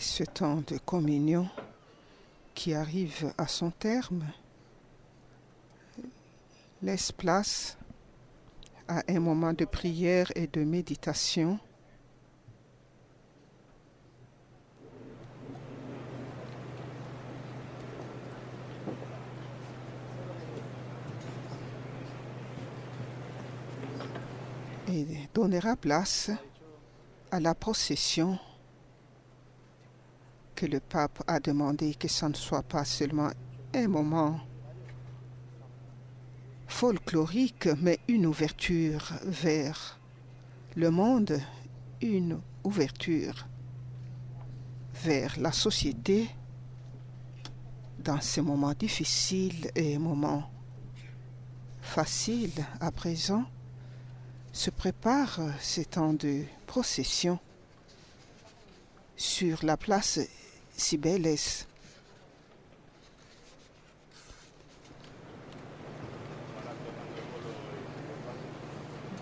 ce temps de communion qui arrive à son terme laisse place à un moment de prière et de méditation. Et donnera place à la procession que le pape a demandé que ça ne soit pas seulement un moment folklorique, mais une ouverture vers le monde, une ouverture vers la société dans ces moments difficiles et moments faciles à présent. Se prépare ces temps de procession sur la place Cibeles